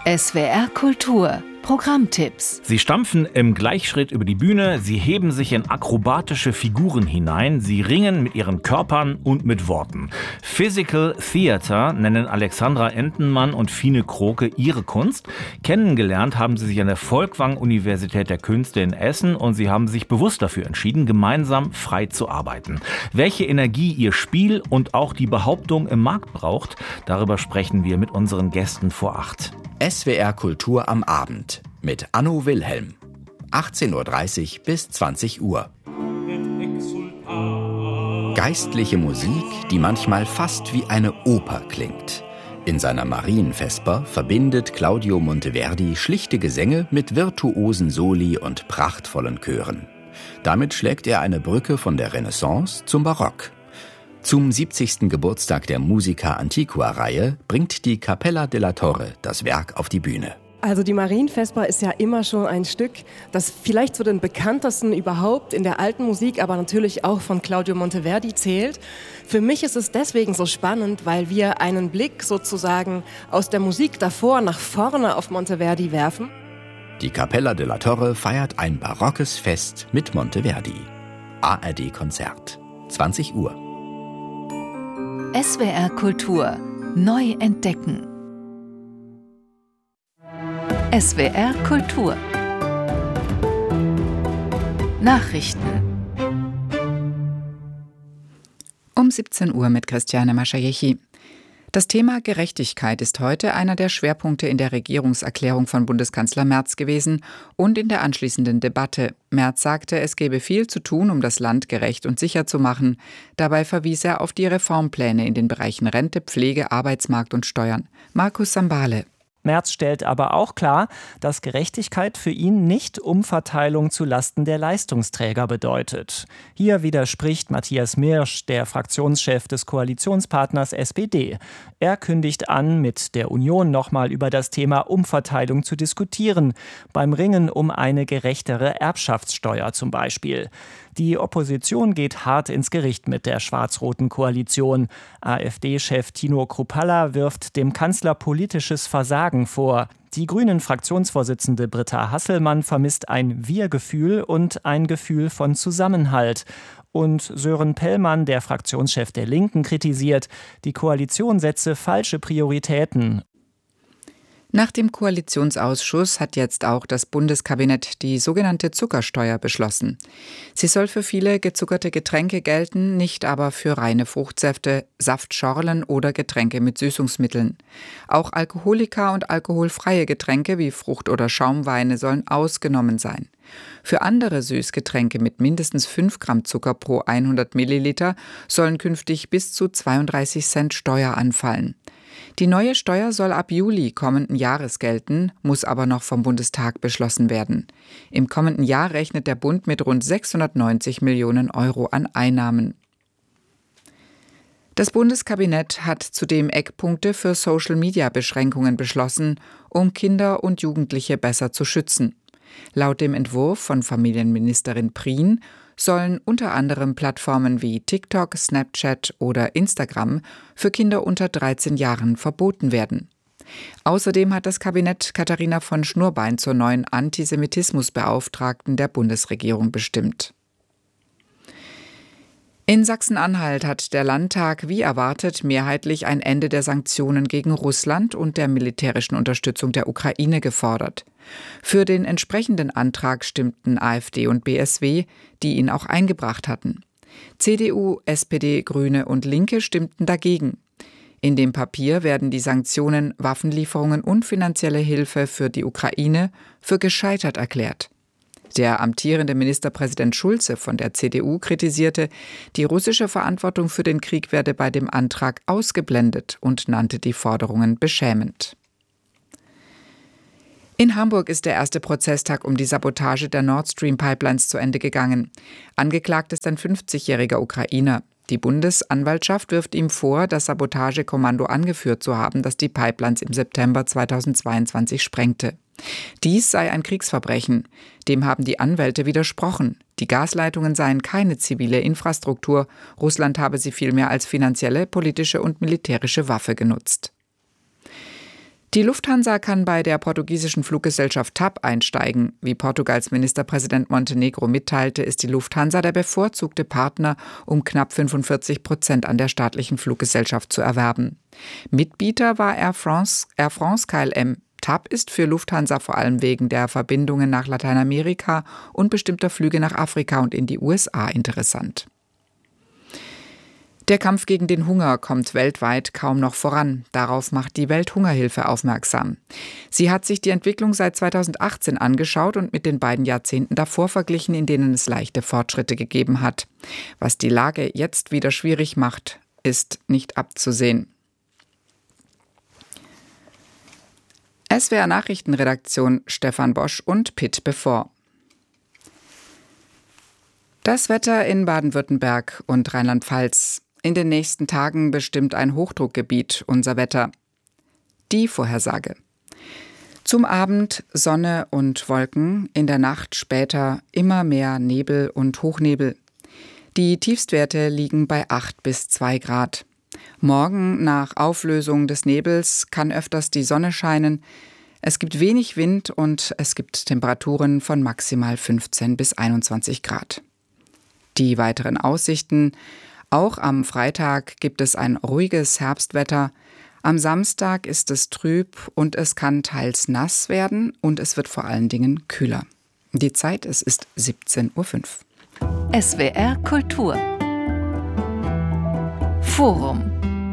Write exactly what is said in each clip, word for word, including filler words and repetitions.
S W R Kultur Programmtipps. Sie stampfen im Gleichschritt über die Bühne, sie heben sich in akrobatische Figuren hinein, sie ringen mit ihren Körpern und mit Worten. Physical Theater nennen Alexandra Entenmann und Fine Kroke ihre Kunst. Kennengelernt haben sie sich an der Folkwang-Universität der Künste in Essen und sie haben sich bewusst dafür entschieden, gemeinsam frei zu arbeiten. Welche Energie ihr Spiel und auch die Behauptung im Markt braucht, darüber sprechen wir mit unseren Gästen vor acht. S W R Kultur am Abend mit Anno Wilhelm. achtzehn Uhr dreißig bis zwanzig Uhr. Geistliche Musik, die manchmal fast wie eine Oper klingt. In seiner Marienvesper verbindet Claudio Monteverdi schlichte Gesänge mit virtuosen Soli und prachtvollen Chören. Damit schlägt er eine Brücke von der Renaissance zum Barock. Zum siebzigsten Geburtstag der Musica Antiqua-Reihe bringt die Capella della Torre das Werk auf die Bühne. Also die Marienvesper ist ja immer schon ein Stück, das vielleicht zu den bekanntesten überhaupt in der alten Musik, aber natürlich auch von Claudio Monteverdi zählt. Für mich ist es deswegen so spannend, weil wir einen Blick sozusagen aus der Musik davor nach vorne auf Monteverdi werfen. Die Capella della Torre feiert ein barockes Fest mit Monteverdi. A R D-Konzert, zwanzig Uhr. S W R Kultur neu entdecken. S W R Kultur Nachrichten um siebzehn Uhr mit Christiane Maschajechi. Das Thema Gerechtigkeit ist heute einer der Schwerpunkte in der Regierungserklärung von Bundeskanzler Merz gewesen und in der anschließenden Debatte. Merz sagte, es gebe viel zu tun, um das Land gerecht und sicher zu machen. Dabei verwies er auf die Reformpläne in den Bereichen Rente, Pflege, Arbeitsmarkt und Steuern. Markus Sambale. Merz stellt aber auch klar, dass Gerechtigkeit für ihn nicht Umverteilung zu Lasten der Leistungsträger bedeutet. Hier widerspricht Matthias Mirsch, der Fraktionschef des Koalitionspartners S P D. Er kündigt an, mit der Union nochmal über das Thema Umverteilung zu diskutieren, beim Ringen um eine gerechtere Erbschaftssteuer zum Beispiel. Die Opposition geht hart ins Gericht mit der schwarz-roten Koalition. AfD-Chef Tino Kruppalla wirft dem Kanzler politisches Versagen vor. Die Grünen-Fraktionsvorsitzende Britta Hasselmann vermisst ein Wir-Gefühl und ein Gefühl von Zusammenhalt. Und Sören Pellmann, der Fraktionschef der Linken, kritisiert, die Koalition setze falsche Prioritäten. Nach dem Koalitionsausschuss hat jetzt auch das Bundeskabinett die sogenannte Zuckersteuer beschlossen. Sie soll für viele gezuckerte Getränke gelten, nicht aber für reine Fruchtsäfte, Saftschorlen oder Getränke mit Süßungsmitteln. Auch Alkoholika und alkoholfreie Getränke wie Frucht- oder Schaumweine sollen ausgenommen sein. Für andere Süßgetränke mit mindestens fünf Gramm Zucker pro hundert Milliliter sollen künftig bis zu zweiunddreißig Cent Steuer anfallen. Die neue Steuer soll ab Juli kommenden Jahres gelten, muss aber noch vom Bundestag beschlossen werden. Im kommenden Jahr rechnet der Bund mit rund sechshundertneunzig Millionen Euro an Einnahmen. Das Bundeskabinett hat zudem Eckpunkte für Social-Media-Beschränkungen beschlossen, um Kinder und Jugendliche besser zu schützen. Laut dem Entwurf von Familienministerin Prien sollen unter anderem Plattformen wie TikTok, Snapchat oder Instagram für Kinder unter dreizehn Jahren verboten werden. Außerdem hat das Kabinett Katharina von Schnurbein zur neuen Antisemitismusbeauftragten der Bundesregierung bestimmt. In Sachsen-Anhalt hat der Landtag wie erwartet mehrheitlich ein Ende der Sanktionen gegen Russland und der militärischen Unterstützung der Ukraine gefordert. Für den entsprechenden Antrag stimmten AfD und B S W, die ihn auch eingebracht hatten. C D U, S P D, Grüne und Linke stimmten dagegen. In dem Papier werden die Sanktionen, Waffenlieferungen und finanzielle Hilfe für die Ukraine für gescheitert erklärt. Der amtierende Ministerpräsident Schulze von der C D U kritisierte, die russische Verantwortung für den Krieg werde bei dem Antrag ausgeblendet und nannte die Forderungen beschämend. In Hamburg ist der erste Prozesstag um die Sabotage der Nord Stream Pipelines zu Ende gegangen. Angeklagt ist ein fünfzigjähriger Ukrainer. Die Bundesanwaltschaft wirft ihm vor, das Sabotagekommando angeführt zu haben, das die Pipelines im September zweitausendzweiundzwanzig sprengte. Dies sei ein Kriegsverbrechen. Dem haben die Anwälte widersprochen. Die Gasleitungen seien keine zivile Infrastruktur. Russland habe sie vielmehr als finanzielle, politische und militärische Waffe genutzt. Die Lufthansa kann bei der portugiesischen Fluggesellschaft T A P einsteigen. Wie Portugals Ministerpräsident Montenegro mitteilte, ist die Lufthansa der bevorzugte Partner, um knapp fünfundvierzig Prozent an der staatlichen Fluggesellschaft zu erwerben. Mitbieter war Air France, Air France K L M. T A P ist für Lufthansa vor allem wegen der Verbindungen nach Lateinamerika und bestimmter Flüge nach Afrika und in die U S A interessant. Der Kampf gegen den Hunger kommt weltweit kaum noch voran. Darauf macht die Welthungerhilfe aufmerksam. Sie hat sich die Entwicklung seit zweitausendachtzehn angeschaut und mit den beiden Jahrzehnten davor verglichen, in denen es leichte Fortschritte gegeben hat. Was die Lage jetzt wieder schwierig macht, ist nicht abzusehen. S W R Nachrichtenredaktion Stefan Bosch und Pitt Bevor. Das Wetter in Baden-Württemberg und Rheinland-Pfalz. In den nächsten Tagen bestimmt ein Hochdruckgebiet unser Wetter. Die Vorhersage. Zum Abend Sonne und Wolken, in der Nacht später immer mehr Nebel und Hochnebel. Die Tiefstwerte liegen bei acht bis zwei Grad. Morgen nach Auflösung des Nebels kann öfters die Sonne scheinen. Es gibt wenig Wind und es gibt Temperaturen von maximal fünfzehn bis einundzwanzig Grad. Die weiteren Aussichten: Auch am Freitag gibt es ein ruhiges Herbstwetter. Am Samstag ist es trüb und es kann teils nass werden und es wird vor allen Dingen kühler. Die Zeit, es ist siebzehn Uhr fünf. S W R Kultur Forum.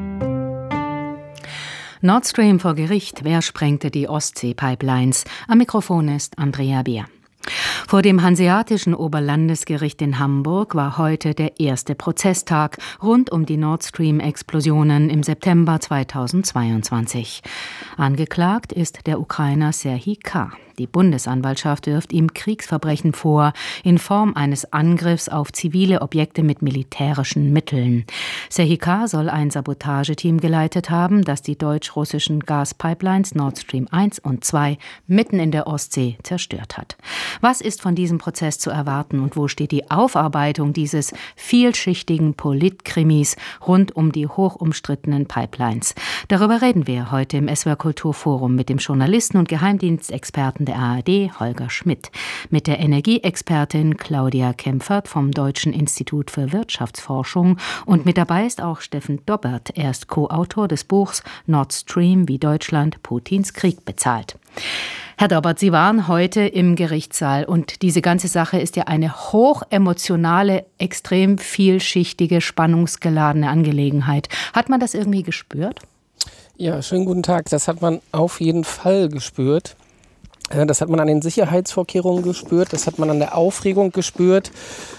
Nord Stream vor Gericht. Wer sprengte die Ostsee-Pipelines? Am Mikrofon ist Andrea Beer. Vor dem Hanseatischen Oberlandesgericht in Hamburg war heute der erste Prozesstag rund um die Nord Stream-Explosionen im September zweitausendzweiundzwanzig. Angeklagt ist der Ukrainer Serhij K. Die Bundesanwaltschaft wirft ihm Kriegsverbrechen vor, in Form eines Angriffs auf zivile Objekte mit militärischen Mitteln. Serhij K. soll ein Sabotageteam geleitet haben, das die deutsch-russischen Gaspipelines Nord Stream eins und zwei mitten in der Ostsee zerstört hat. Was ist von diesem Prozess zu erwarten und wo steht die Aufarbeitung dieses vielschichtigen Politkrimis rund um die hochumstrittenen Pipelines? Darüber reden wir heute im S W R Kulturforum mit dem Journalisten und Geheimdienstexperten der A R D, Holger Schmidt, mit der Energieexpertin Claudia Kempfert vom Deutschen Institut für Wirtschaftsforschung und mit dabei ist auch Steffen Dobbert. Er ist Co-Autor des Buchs Nord Stream, wie Deutschland Putins Krieg bezahlt. Herr Dobbert, Sie waren heute im Gerichtssaal und diese ganze Sache ist ja eine hochemotionale, extrem vielschichtige, spannungsgeladene Angelegenheit. Hat man das irgendwie gespürt? Ja, schönen guten Tag. Das hat man auf jeden Fall gespürt. Das hat man an den Sicherheitsvorkehrungen gespürt, das hat man an der Aufregung gespürt.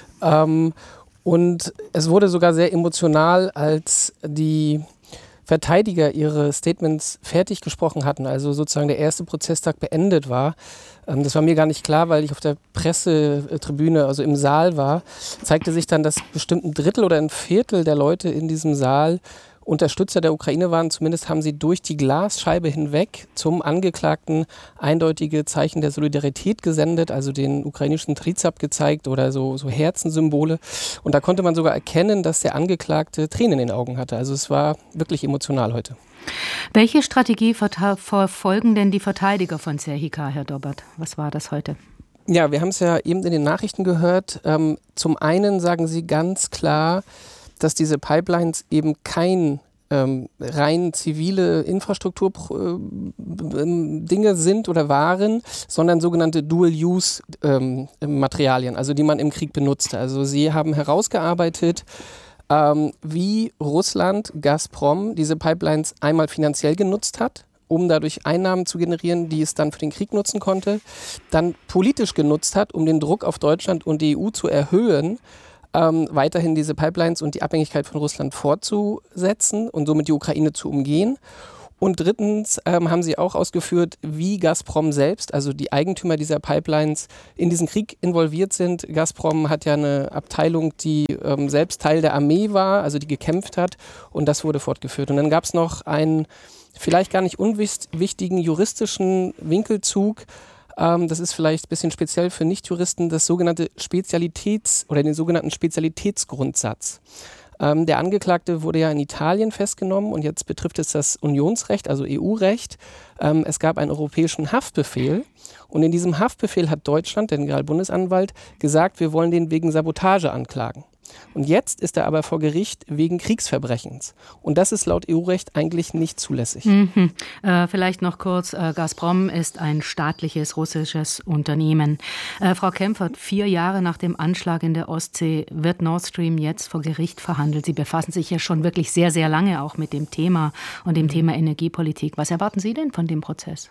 Und es wurde sogar sehr emotional, als die Verteidiger ihre Statements fertig gesprochen hatten, also sozusagen der erste Prozesstag beendet war. Das war mir gar nicht klar, weil ich auf der Pressetribüne, also im Saal war, zeigte sich dann, dass bestimmt ein Drittel oder ein Viertel der Leute in diesem Saal Unterstützer der Ukraine waren. Zumindest haben sie durch die Glasscheibe hinweg zum Angeklagten eindeutige Zeichen der Solidarität gesendet, also den ukrainischen Trizap gezeigt oder so, so Herzensymbole. Und da konnte man sogar erkennen, dass der Angeklagte Tränen in den Augen hatte. Also es war wirklich emotional heute. Welche Strategie verfolgen denn die Verteidiger von Serhij K., Herr Dobbert? Was war das heute? Ja, wir haben es ja eben in den Nachrichten gehört. Ähm, zum einen sagen sie ganz klar, dass diese Pipelines eben kein ähm, rein zivile Infrastruktur-Dinge äh, sind oder waren, sondern sogenannte Dual-Use-Materialien, ähm, also die man im Krieg benutzte. Also sie haben herausgearbeitet, ähm, wie Russland, Gazprom, diese Pipelines einmal finanziell genutzt hat, um dadurch Einnahmen zu generieren, die es dann für den Krieg nutzen konnte, dann politisch genutzt hat, um den Druck auf Deutschland und die E U zu erhöhen, Ähm, weiterhin diese Pipelines und die Abhängigkeit von Russland fortzusetzen und somit die Ukraine zu umgehen. Und drittens ähm, haben sie auch ausgeführt, wie Gazprom selbst, also die Eigentümer dieser Pipelines, in diesen Krieg involviert sind. Gazprom hat ja eine Abteilung, die ähm, selbst Teil der Armee war, also die gekämpft hat, und das wurde fortgeführt. Und dann gab es noch einen vielleicht gar nicht unwichtigen juristischen Winkelzug. Ähm, das ist vielleicht ein bisschen speziell für Nichtjuristen, das sogenannte Spezialitäts- oder den sogenannten Spezialitätsgrundsatz. Ähm, der Angeklagte wurde ja in Italien festgenommen und jetzt betrifft es das Unionsrecht, also E U-Recht. Ähm, es gab einen europäischen Haftbefehl und in diesem Haftbefehl hat Deutschland, der Generalbundesanwalt, gesagt, wir wollen den wegen Sabotage anklagen. Und jetzt ist er aber vor Gericht wegen Kriegsverbrechens. Und das ist laut E U-Recht eigentlich nicht zulässig. Mhm. Äh, vielleicht noch kurz, äh, Gazprom ist ein staatliches russisches Unternehmen. Äh, Frau Kempfert, vier Jahre nach dem Anschlag in der Ostsee wird Nord Stream jetzt vor Gericht verhandelt. Sie befassen sich ja schon wirklich sehr, sehr lange auch mit dem Thema und dem Thema Energiepolitik. Was erwarten Sie denn von dem Prozess?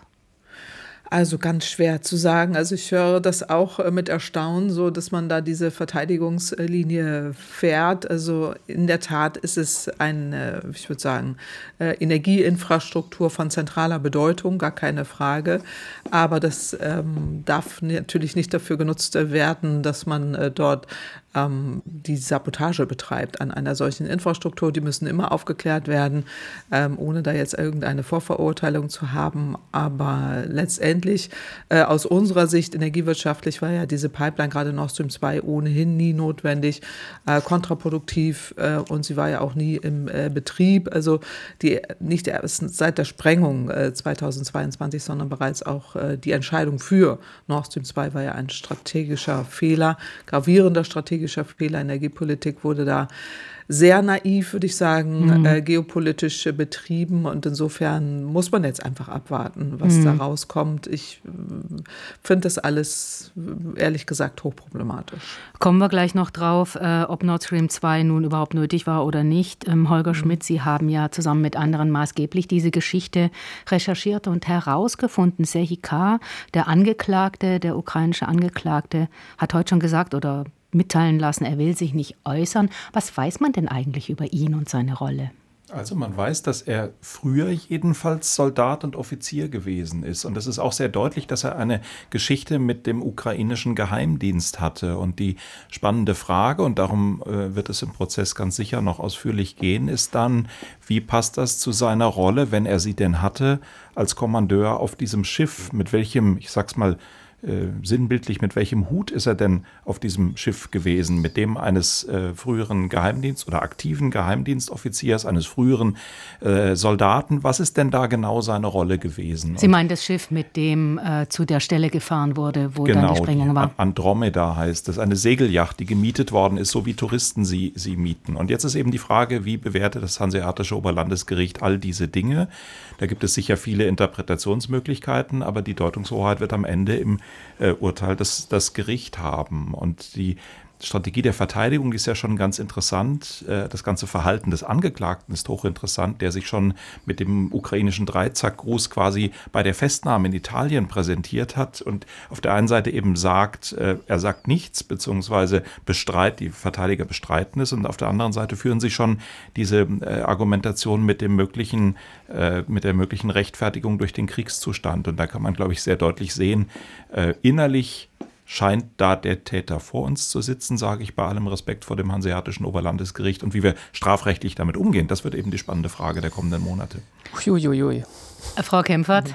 Also ganz schwer zu sagen. Also ich höre das auch mit Erstaunen, so dass man da diese Verteidigungslinie fährt. Also in der Tat ist es eine, ich würde sagen, Energieinfrastruktur von zentraler Bedeutung, gar keine Frage. Aber das ähm, darf natürlich nicht dafür genutzt werden, dass man äh, dort ähm, die Sabotage betreibt an einer solchen Infrastruktur. Die müssen immer aufgeklärt werden, ähm, ohne da jetzt irgendeine Vorverurteilung zu haben. Aber letztendlich äh, aus unserer Sicht energiewirtschaftlich war ja diese Pipeline, gerade Nord Stream zwei, ohnehin nie notwendig, äh, kontraproduktiv äh, und sie war ja auch nie im äh, Betrieb. Also die, nicht erst seit der Sprengung äh, zweitausendzweiundzwanzig, sondern bereits auch äh, die Entscheidung für Nord Stream zwei war ja ein strategischer Fehler, gravierender strategischer Fehler. Energiepolitik wurde da sehr naiv, würde ich sagen, mhm. äh, geopolitisch äh, betrieben und insofern muss man jetzt einfach abwarten, was mhm. da rauskommt. Ich äh, finde das alles, ehrlich gesagt, hochproblematisch. Kommen wir gleich noch drauf, äh, ob Nord Stream zwei nun überhaupt nötig war oder nicht. Ähm, Holger mhm. Schmidt, Sie haben ja zusammen mit anderen maßgeblich diese Geschichte recherchiert und herausgefunden. Serhii K., der Angeklagte, der ukrainische Angeklagte, hat heute schon gesagt oder mitteilen lassen, er will sich nicht äußern. Was weiß man denn eigentlich über ihn und seine Rolle? Also man weiß, dass er früher jedenfalls Soldat und Offizier gewesen ist. Und es ist auch sehr deutlich, dass er eine Geschichte mit dem ukrainischen Geheimdienst hatte. Und die spannende Frage, und darum äh, wird es im Prozess ganz sicher noch ausführlich gehen, ist dann, wie passt das zu seiner Rolle, wenn er sie denn hatte, als Kommandeur auf diesem Schiff? Mit welchem, ich sag's mal, Äh, sinnbildlich, mit welchem Hut ist er denn auf diesem Schiff gewesen? Mit dem eines äh, früheren Geheimdienst- oder aktiven Geheimdienstoffiziers, eines früheren äh, Soldaten? Was ist denn da genau seine Rolle gewesen? Sie meinen das Schiff, mit dem äh, zu der Stelle gefahren wurde, wo genau, dann die Sprengung war? Genau, Andromeda heißt es. Eine Segelyacht, die gemietet worden ist, so wie Touristen sie, sie mieten. Und jetzt ist eben die Frage, wie bewertet das Hanseatische Oberlandesgericht all diese Dinge? Da gibt es sicher viele Interpretationsmöglichkeiten, aber die Deutungshoheit wird am Ende im äh, Urteil das, das Gericht haben. Und die Strategie der Verteidigung ist ja schon ganz interessant. Das ganze Verhalten des Angeklagten ist hochinteressant, der sich schon mit dem ukrainischen Dreizackgruß quasi bei der Festnahme in Italien präsentiert hat und auf der einen Seite eben sagt, er sagt nichts, beziehungsweise bestreitet, die Verteidiger bestreiten es, und auf der anderen Seite führen sie schon diese Argumentation mit dem möglichen, mit der möglichen Rechtfertigung durch den Kriegszustand. Und da kann man, glaube ich, sehr deutlich sehen, innerlich scheint da der Täter vor uns zu sitzen, sage ich bei allem Respekt vor dem Hanseatischen Oberlandesgericht. Und wie wir strafrechtlich damit umgehen, das wird eben die spannende Frage der kommenden Monate. Uiuiui. Frau Kempfert?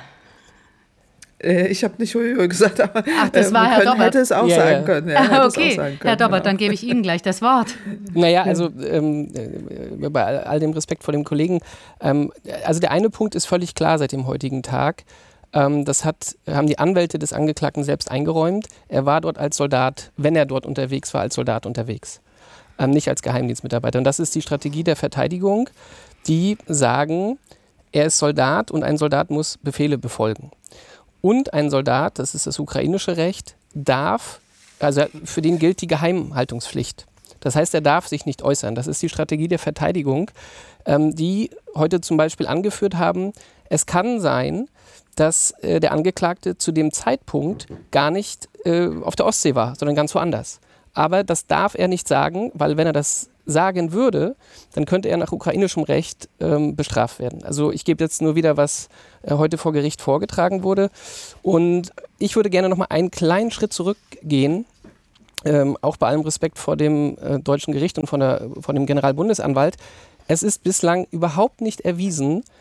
Äh, ich habe nicht Uiuiui gesagt, aber Ach, das war äh, Herr können, Dobbert. hätte es auch ja, sagen ja. können. Ja, ah, okay, okay, sagen können, Herr Dobbert, genau. dann gebe ich Ihnen gleich das Wort. Naja, also ähm, bei all, all dem Respekt vor dem Kollegen, ähm, also der eine Punkt ist völlig klar seit dem heutigen Tag. Das hat, haben die Anwälte des Angeklagten selbst eingeräumt. Er war dort als Soldat, wenn er dort unterwegs war, als Soldat unterwegs. Ähm, nicht als Geheimdienstmitarbeiter. Und das ist die Strategie der Verteidigung, die sagen, er ist Soldat und ein Soldat muss Befehle befolgen. Und ein Soldat, das ist das ukrainische Recht, darf, also für den gilt die Geheimhaltungspflicht. Das heißt, er darf sich nicht äußern. Das ist die Strategie der Verteidigung, ähm, die heute zum Beispiel angeführt haben, es kann sein, dass äh, der Angeklagte zu dem Zeitpunkt gar nicht äh, auf der Ostsee war, sondern ganz woanders. Aber das darf er nicht sagen, weil wenn er das sagen würde, dann könnte er nach ukrainischem Recht ähm, bestraft werden. Also ich gebe jetzt nur wieder, was äh, heute vor Gericht vorgetragen wurde. Und ich würde gerne noch mal einen kleinen Schritt zurückgehen, ähm, auch bei allem Respekt vor dem äh, deutschen Gericht und von, der, von dem Generalbundesanwalt. Es ist bislang überhaupt nicht erwiesen,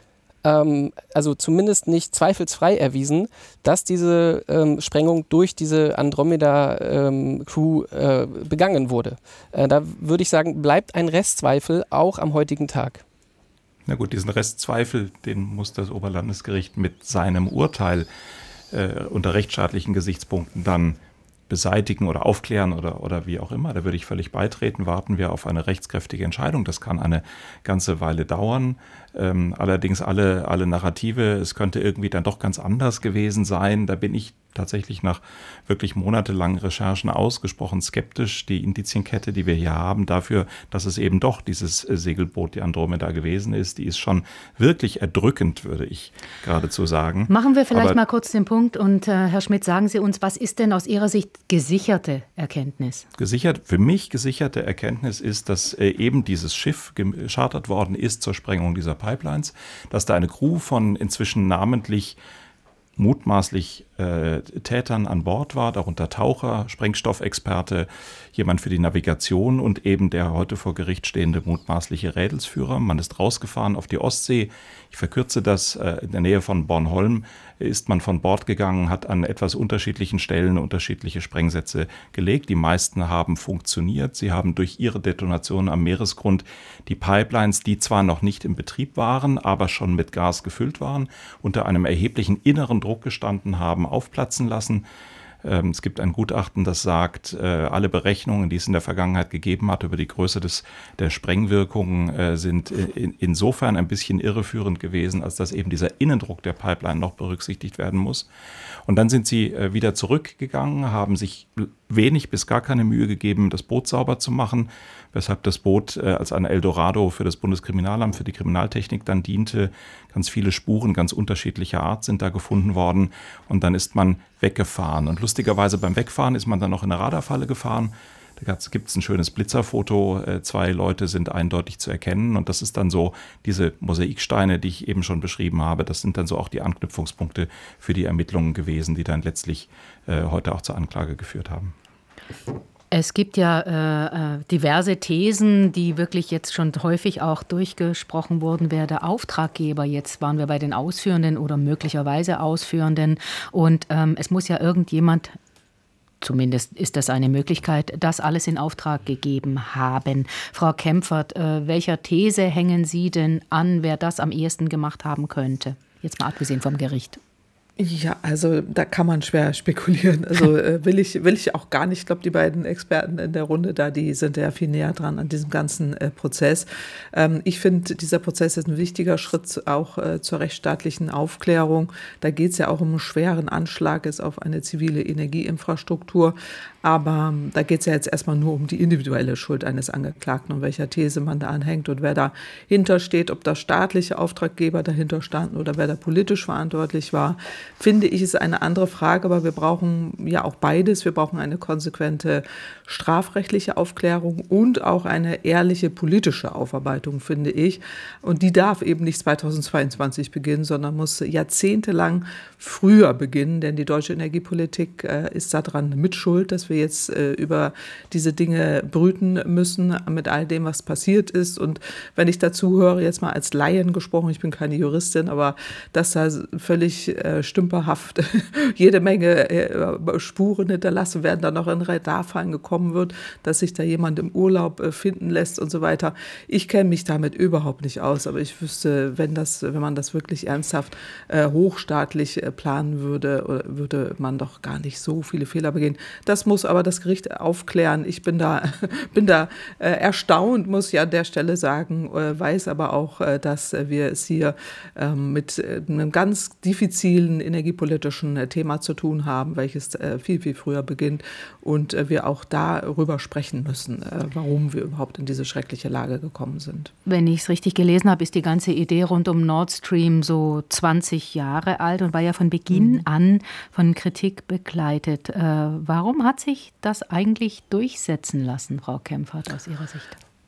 ähm, also zumindest nicht zweifelsfrei erwiesen, dass diese ähm, Sprengung durch diese Andromeda-Crew ähm, äh, begangen wurde. Äh, da würde ich sagen, bleibt ein Restzweifel auch am heutigen Tag. Na gut, diesen Restzweifel, den muss das Oberlandesgericht mit seinem Urteil äh, unter rechtsstaatlichen Gesichtspunkten dann beseitigen oder aufklären oder, oder wie auch immer. Da würde ich völlig beitreten. Warten wir auf eine rechtskräftige Entscheidung. Das kann eine ganze Weile dauern. Ähm, allerdings alle, alle Narrative, es könnte irgendwie dann doch ganz anders gewesen sein. Da bin ich tatsächlich nach wirklich monatelangen Recherchen ausgesprochen skeptisch. Die Indizienkette, die wir hier haben, dafür, dass es eben doch dieses Segelboot, die Andromeda gewesen ist, die ist schon wirklich erdrückend, würde ich geradezu sagen. Machen wir vielleicht Aber mal kurz den Punkt und äh, Herr Schmidt, sagen Sie uns, was ist denn aus Ihrer Sicht gesicherte Erkenntnis? Gesichert, für mich gesicherte Erkenntnis ist, dass äh, eben dieses Schiff gechartert worden ist zur Sprengung dieser Pipelines, dass da eine Crew von inzwischen namentlich mutmaßlich äh, Tätern an Bord war, darunter Taucher, Sprengstoffexperte, jemand für die Navigation und eben der heute vor Gericht stehende mutmaßliche Rädelsführer. Man ist rausgefahren auf die Ostsee. Ich verkürze das, äh, in der Nähe von Bornholm ist man von Bord gegangen, hat an etwas unterschiedlichen Stellen unterschiedliche Sprengsätze gelegt. Die meisten haben funktioniert. Sie haben durch ihre Detonation am Meeresgrund die Pipelines, die zwar noch nicht in Betrieb waren, aber schon mit Gas gefüllt waren, unter einem erheblichen inneren Druck gestanden haben, aufplatzen lassen. Es gibt ein Gutachten, das sagt, alle Berechnungen, die es in der Vergangenheit gegeben hat über die Größe des, der Sprengwirkungen, sind insofern ein bisschen irreführend gewesen, als dass eben dieser Innendruck der Pipeline noch berücksichtigt werden muss. Und dann sind sie wieder zurückgegangen, haben sich wenig bis gar keine Mühe gegeben, das Boot sauber zu machen, weshalb das Boot als ein Eldorado für das Bundeskriminalamt, für die Kriminaltechnik dann diente. Ganz viele Spuren ganz unterschiedlicher Art sind da gefunden worden und dann ist man weggefahren. Und lustigerweise beim Wegfahren ist man dann noch in eine Radarfalle gefahren. Da gibt es ein schönes Blitzerfoto, zwei Leute sind eindeutig zu erkennen und das ist dann so, diese Mosaiksteine, die ich eben schon beschrieben habe, das sind dann so auch die Anknüpfungspunkte für die Ermittlungen gewesen, die dann letztlich äh, heute auch zur Anklage geführt haben. Es gibt ja äh, diverse Thesen, die wirklich jetzt schon häufig auch durchgesprochen wurden, wer der Auftraggeber, jetzt waren wir bei den Ausführenden oder möglicherweise Ausführenden und ähm, es muss ja irgendjemand, zumindest ist das eine Möglichkeit, das alles in Auftrag gegeben haben. Frau Kempfert, äh, welcher These hängen Sie denn an, wer das am ehesten gemacht haben könnte? Jetzt mal abgesehen vom Gericht. Ja, also da kann man schwer spekulieren. Also äh, will ich will ich auch gar nicht. Ich glaube, die beiden Experten in der Runde da, die sind ja viel näher dran an diesem ganzen äh, Prozess. Ähm, ich finde, dieser Prozess ist ein wichtiger Schritt auch äh, zur rechtsstaatlichen Aufklärung. Da geht es ja auch um einen schweren Anschlag ist auf eine zivile Energieinfrastruktur. Aber ähm, da geht es ja jetzt erstmal nur um die individuelle Schuld eines Angeklagten und welcher These man da anhängt und wer dahinter steht, ob da staatliche Auftraggeber dahinter standen oder wer da politisch verantwortlich war. Finde ich, ist eine andere Frage, aber wir brauchen ja auch beides. Wir brauchen eine konsequente strafrechtliche Aufklärung und auch eine ehrliche politische Aufarbeitung, finde ich. Und die darf eben nicht zweitausendzweiundzwanzig beginnen, sondern muss jahrzehntelang früher beginnen, denn die deutsche Energiepolitik äh, ist daran mitschuld, dass wir jetzt äh, über diese Dinge brüten müssen mit all dem, was passiert ist. Und wenn ich dazu höre, jetzt mal als Laien gesprochen, ich bin keine Juristin, aber dass da völlig äh, stümperhaft jede Menge äh, Spuren hinterlassen werden, dann noch in Radarfallen gekommen wird, dass sich da jemand im Urlaub äh, finden lässt und so weiter. Ich kenne mich damit überhaupt nicht aus, aber ich wüsste, wenn das, wenn man das wirklich ernsthaft äh, hochstaatlich äh, planen würde, äh, würde man doch gar nicht so viele Fehler begehen. Das muss aber das Gericht aufklären. Ich bin da, bin da äh, erstaunt, muss ich an der Stelle sagen, äh, weiß aber auch, äh, dass äh, wir es hier äh, mit äh, einem ganz diffizilen energiepolitischen äh, Thema zu tun haben, welches äh, viel, viel früher beginnt und äh, wir auch darüber sprechen müssen, äh, warum wir überhaupt in diese schreckliche Lage gekommen sind. Wenn ich es richtig gelesen habe, ist die ganze Idee rund um Nord Stream so zwanzig Jahre alt und war ja von Beginn mhm. an von Kritik begleitet. Äh, warum hat sich das eigentlich durchsetzen lassen, Frau Kempfert, aus Ihrer Sicht?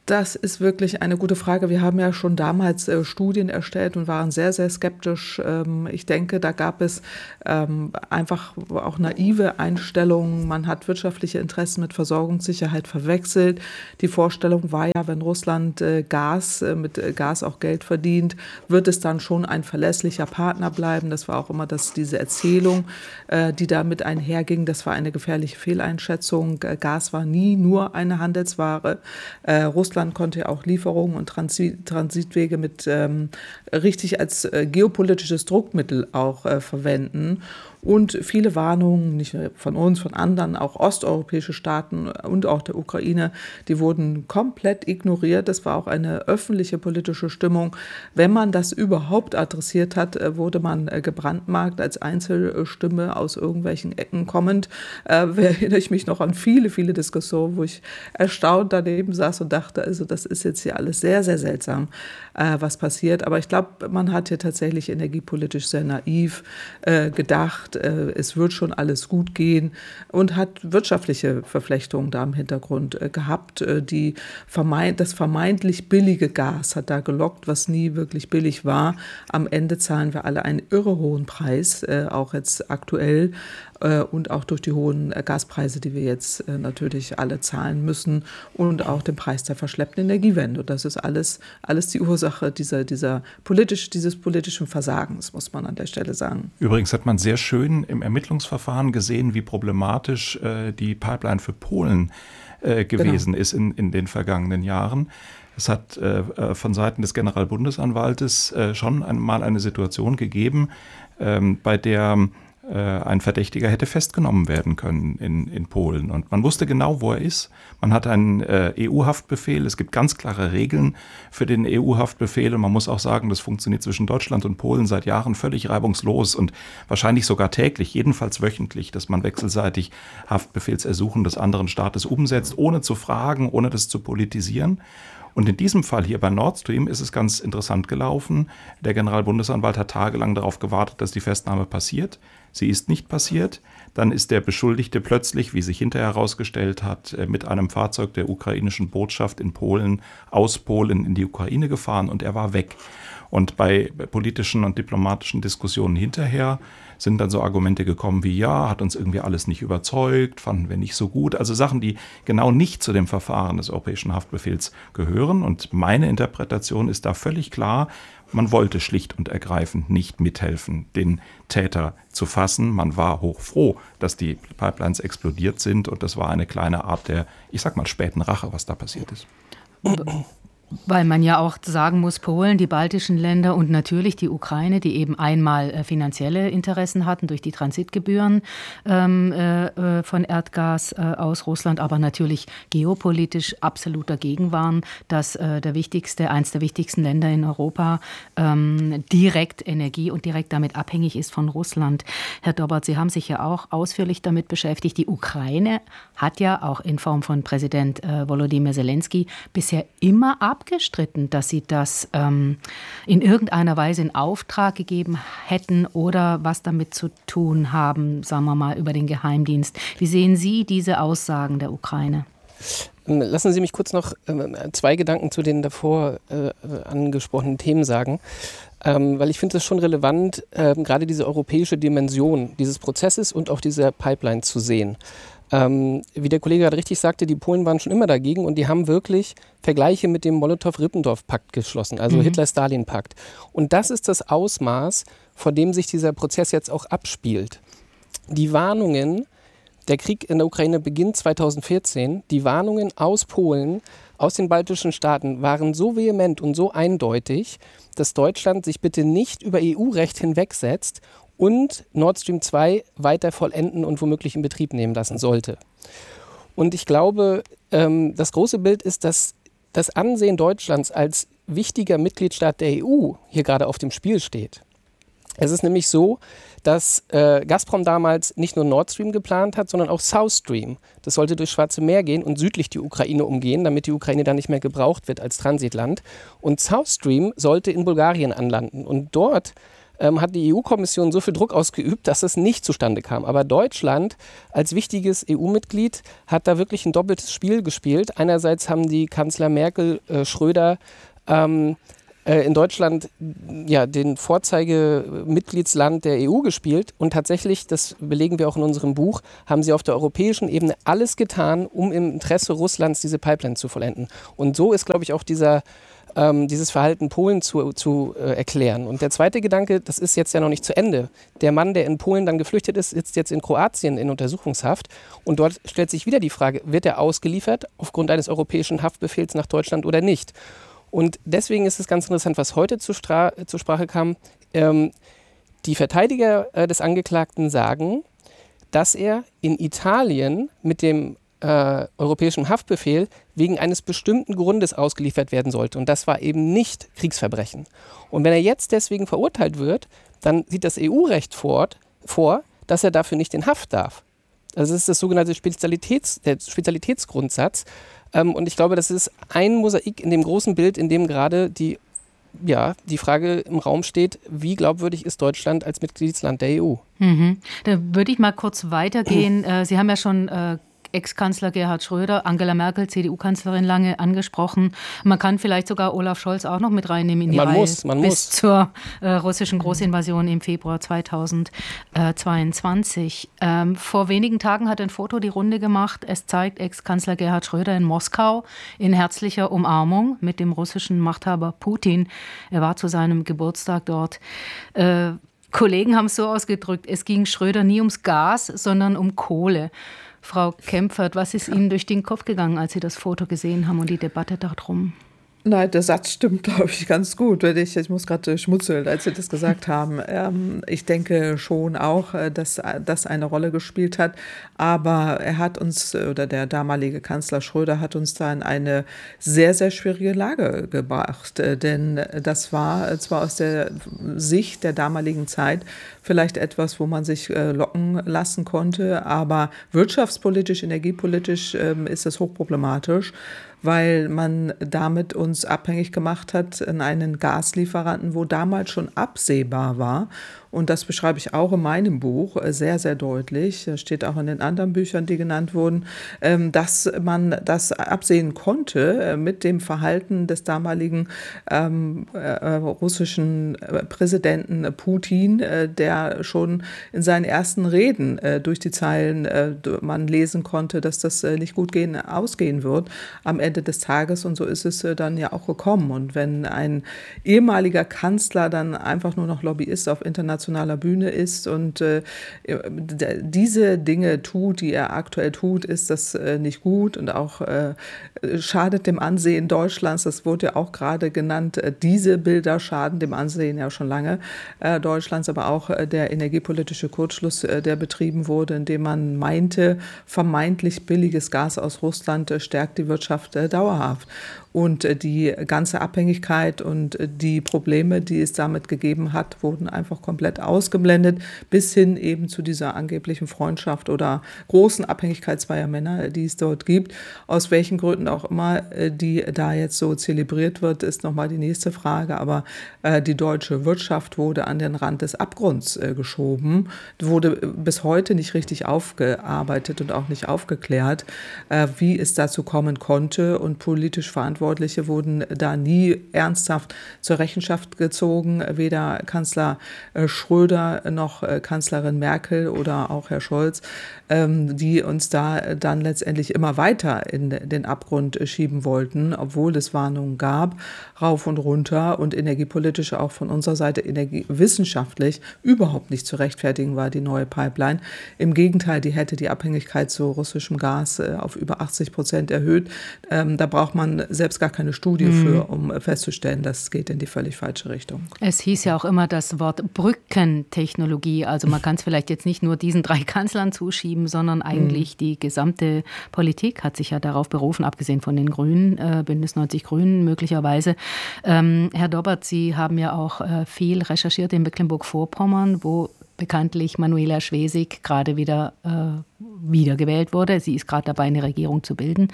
Das ist wirklich eine gute Frage. Wir haben ja schon damals äh, Studien erstellt und waren sehr, sehr skeptisch. Ähm, ich denke, da gab es ähm, einfach auch naive Einstellungen. Man hat wirtschaftliche Interessen mit Versorgungssicherheit verwechselt. Die Vorstellung war ja, wenn Russland äh, Gas, äh, mit äh, Gas auch Geld verdient, wird es dann schon ein verlässlicher Partner bleiben. Das war auch immer das, diese Erzählung, äh, die damit einherging. Das war eine gefährliche Fehleinschätzung. Äh, Gas war nie nur eine Handelsware. Äh, Russland konnte ja auch Lieferungen und Transit, Transitwege mit ähm, richtig als äh, geopolitisches Druckmittel auch äh, verwenden. Und viele Warnungen, nicht nur von uns, von anderen, auch osteuropäische Staaten und auch der Ukraine, die wurden komplett ignoriert. Das war auch eine öffentliche politische Stimmung. Wenn man das überhaupt adressiert hat, wurde man gebrandmarkt als Einzelstimme aus irgendwelchen Ecken kommend. Äh, erinnere ich mich noch an viele, viele Diskussionen, wo ich erstaunt daneben saß und dachte, also das ist jetzt hier alles sehr, sehr seltsam, äh, was passiert. Aber ich glaube, man hat hier tatsächlich energiepolitisch sehr naiv äh, gedacht. Es wird schon alles gut gehen und hat wirtschaftliche Verflechtungen da im Hintergrund gehabt. Die vermeint, das vermeintlich billige Gas hat da gelockt, was nie wirklich billig war. Am Ende zahlen wir alle einen irre hohen Preis, auch jetzt aktuell und auch durch die hohen Gaspreise, die wir jetzt natürlich alle zahlen müssen und auch den Preis der verschleppten Energiewende. Das ist alles, alles die Ursache dieser, dieser politisch, dieses politischen Versagens, muss man an der Stelle sagen. Übrigens hat man sehr schön im Ermittlungsverfahren gesehen, wie problematisch äh, die Pipeline für Polen äh, gewesen genau. ist in, in den vergangenen Jahren. Es hat äh, von Seiten des Generalbundesanwaltes äh, schon einmal eine Situation gegeben, ähm, bei der ein Verdächtiger hätte festgenommen werden können in, in Polen. Und man wusste genau, wo er ist. Man hat einen äh, E U-Haftbefehl. Es gibt ganz klare Regeln für den E U-Haftbefehl. Und man muss auch sagen, das funktioniert zwischen Deutschland und Polen seit Jahren völlig reibungslos und wahrscheinlich sogar täglich, jedenfalls wöchentlich, dass man wechselseitig Haftbefehlsersuchen des anderen Staates umsetzt, ohne zu fragen, ohne das zu politisieren. Und in diesem Fall hier bei Nord Stream ist es ganz interessant gelaufen. Der Generalbundesanwalt hat tagelang darauf gewartet, dass die Festnahme passiert. Sie ist nicht passiert. Dann ist der Beschuldigte plötzlich, wie sich hinterher herausgestellt hat, mit einem Fahrzeug der ukrainischen Botschaft in Polen aus Polen in die Ukraine gefahren und er war weg. Und bei politischen und diplomatischen Diskussionen hinterher sind dann so Argumente gekommen wie, ja, hat uns irgendwie alles nicht überzeugt, fanden wir nicht so gut. Also Sachen, die genau nicht zu dem Verfahren des Europäischen Haftbefehls gehören. Und meine Interpretation ist da völlig klar, man wollte schlicht und ergreifend nicht mithelfen, den Täter zu fassen. Man war hochfroh, dass die Pipelines explodiert sind und das war eine kleine Art der, ich sag mal, späten Rache, was da passiert ist. Weil man ja auch sagen muss, Polen, die baltischen Länder und natürlich die Ukraine, die eben einmal äh, finanzielle Interessen hatten durch die Transitgebühren ähm, äh, von Erdgas äh, aus Russland, aber natürlich geopolitisch absolut dagegen waren, dass äh, der wichtigste, eins der wichtigsten Länder in Europa ähm, direkt Energie und direkt damit abhängig ist von Russland. Herr Dobbert, Sie haben sich ja auch ausführlich damit beschäftigt. Die Ukraine hat ja auch in Form von Präsident äh, Volodymyr Zelensky bisher immer ab abgestritten, dass sie das ähm, in irgendeiner Weise in Auftrag gegeben hätten oder was damit zu tun haben, sagen wir mal, über den Geheimdienst. Wie sehen Sie diese Aussagen der Ukraine? Lassen Sie mich kurz noch äh, zwei Gedanken zu den davor äh, angesprochenen Themen sagen. Ähm, weil ich finde es schon relevant, äh, gerade diese europäische Dimension dieses Prozesses und auch dieser Pipeline zu sehen. Ähm, wie der Kollege gerade richtig sagte, die Polen waren schon immer dagegen und die haben wirklich Vergleiche mit dem Molotow-Ribbentrop-Pakt geschlossen, also mhm. Hitler-Stalin-Pakt. Und das ist das Ausmaß, vor dem sich dieser Prozess jetzt auch abspielt. Die Warnungen, der Krieg in der Ukraine beginnt zweitausendvierzehn, die Warnungen aus Polen, aus den baltischen Staaten waren so vehement und so eindeutig, dass Deutschland sich bitte nicht über E U-Recht hinwegsetzt und Nord Stream zwei weiter vollenden und womöglich in Betrieb nehmen lassen sollte. Und ich glaube, ähm, das große Bild ist, dass das Ansehen Deutschlands als wichtiger Mitgliedstaat der E U hier gerade auf dem Spiel steht. Es ist nämlich so, dass äh, Gazprom damals nicht nur Nord Stream geplant hat, sondern auch South Stream. Das sollte durchs Schwarze Meer gehen und südlich die Ukraine umgehen, damit die Ukraine dann nicht mehr gebraucht wird als Transitland. Und South Stream sollte in Bulgarien anlanden. Und dort ähm, hat die E U-Kommission so viel Druck ausgeübt, dass es nicht zustande kam. Aber Deutschland als wichtiges E U-Mitglied hat da wirklich ein doppeltes Spiel gespielt. Einerseits haben die Kanzler Merkel, äh, Schröder ähm, äh, in Deutschland ja, den Vorzeigemitgliedsland der E U gespielt und tatsächlich, das belegen wir auch in unserem Buch, haben sie auf der europäischen Ebene alles getan, um im Interesse Russlands diese Pipeline zu vollenden. Und so ist, glaube ich, auch dieser Ähm, dieses Verhalten Polen zu, zu äh, erklären. Und der zweite Gedanke, das ist jetzt ja noch nicht zu Ende. Der Mann, der in Polen dann geflüchtet ist, sitzt jetzt in Kroatien in Untersuchungshaft. Und dort stellt sich wieder die Frage, wird er ausgeliefert aufgrund eines europäischen Haftbefehls nach Deutschland oder nicht? Und deswegen ist es ganz interessant, was heute zu Stra- zur Sprache kam. Ähm, die Verteidiger äh, des Angeklagten sagen, dass er in Italien mit dem Äh, europäischen Haftbefehl wegen eines bestimmten Grundes ausgeliefert werden sollte. Und das war eben nicht Kriegsverbrechen. Und wenn er jetzt deswegen verurteilt wird, dann sieht das E U-Recht vor, vor, dass er dafür nicht in Haft darf. Also das ist das sogenannte Spezialitäts, der Spezialitätsgrundsatz. Ähm, und ich glaube, das ist ein Mosaik in dem großen Bild, in dem gerade die, ja, die Frage im Raum steht, wie glaubwürdig ist Deutschland als Mitgliedsland der E U? Mhm. Da würde ich mal kurz weitergehen. äh, Sie haben ja schon äh, Ex-Kanzler Gerhard Schröder, Angela Merkel, C D U-Kanzlerin, lange angesprochen. Man kann vielleicht sogar Olaf Scholz auch noch mit reinnehmen in die man Reihe muss, man bis muss. zur äh, russischen Großinvasion im Februar zweitausendzweiundzwanzig. Ähm, vor wenigen Tagen hat ein Foto die Runde gemacht. Es zeigt Ex-Kanzler Gerhard Schröder in Moskau in herzlicher Umarmung mit dem russischen Machthaber Putin. Er war zu seinem Geburtstag dort. Äh, Kollegen haben es so ausgedrückt, es ging Schröder nie ums Gas, sondern um Kohle. Frau Kempfert, was ist Ihnen durch den Kopf gegangen, als Sie das Foto gesehen haben und die Debatte darum? Nein, der Satz stimmt, glaube ich, ganz gut. Wenn ich, ich muss gerade schmunzeln, als Sie das gesagt haben. Ähm, ich denke schon auch, dass das eine Rolle gespielt hat. Aber er hat uns, oder der damalige Kanzler Schröder hat uns da in eine sehr, sehr schwierige Lage gebracht. Denn das war zwar aus der Sicht der damaligen Zeit vielleicht etwas, wo man sich locken lassen konnte, aber wirtschaftspolitisch, energiepolitisch ist es hochproblematisch, weil man damit uns abhängig gemacht hat an einen Gaslieferanten, wo damals schon absehbar war. Und das beschreibe ich auch in meinem Buch sehr, sehr deutlich. Das steht auch in den anderen Büchern, die genannt wurden, dass man das absehen konnte mit dem Verhalten des damaligen ähm, äh, russischen Präsidenten Putin, äh, der schon in seinen ersten Reden äh, durch die Zeilen äh, man lesen konnte, dass das äh, nicht gut gehen, ausgehen wird am Ende des Tages. Und so ist es äh, dann ja auch gekommen. Und wenn ein ehemaliger Kanzler dann einfach nur noch Lobbyist auf internationaler Bühne ist und äh, diese Dinge tut, die er aktuell tut, ist das äh, nicht gut und auch äh, schadet dem Ansehen Deutschlands. Das wurde ja auch gerade genannt. Äh, diese Bilder schaden dem Ansehen ja schon lange äh, Deutschlands, aber auch äh, der energiepolitische Kurzschluss, äh, der betrieben wurde, indem man meinte, vermeintlich billiges Gas aus Russland äh, stärkt die Wirtschaft äh, dauerhaft. Und äh, die ganze Abhängigkeit und äh, die Probleme, die es damit gegeben hat, wurden einfach komplett ausgeblendet, bis hin eben zu dieser angeblichen Freundschaft oder großen Abhängigkeit zweier Männer, die es dort gibt. Aus welchen Gründen auch immer, die da jetzt so zelebriert wird, ist nochmal die nächste Frage. Aber äh, die deutsche Wirtschaft wurde an den Rand des Abgrunds äh, geschoben, wurde bis heute nicht richtig aufgearbeitet und auch nicht aufgeklärt, äh, wie es dazu kommen konnte. Und politisch Verantwortliche wurden da nie ernsthaft zur Rechenschaft gezogen, weder Kanzler äh, Schröder noch äh, Kanzlerin Merkel oder auch Herr Scholz, ähm, die uns da dann letztendlich immer weiter in den Abgrund schieben wollten, obwohl es Warnungen gab, rauf und runter und energiepolitisch auch von unserer Seite energiewissenschaftlich überhaupt nicht zu rechtfertigen war, die neue Pipeline. Im Gegenteil, die hätte die Abhängigkeit zu russischem Gas äh, auf über achtzig Prozent erhöht. Ähm, da braucht man selbst gar keine Studie mhm. für, um festzustellen, das geht in die völlig falsche Richtung. Es hieß ja auch immer das Wort Brückentechnologie. Also man kann es vielleicht jetzt nicht nur diesen drei Kanzlern zuschieben, sondern eigentlich mhm. die gesamte Politik hat sich ja darauf berufen, abgesehen von den Grünen, äh, Bündnis neunzig Grünen möglicherweise. Ähm, Herr Dobbert, Sie haben ja auch äh, viel recherchiert in Mecklenburg-Vorpommern, wo bekanntlich Manuela Schwesig gerade wieder äh, wiedergewählt wurde. Sie ist gerade dabei, eine Regierung zu bilden.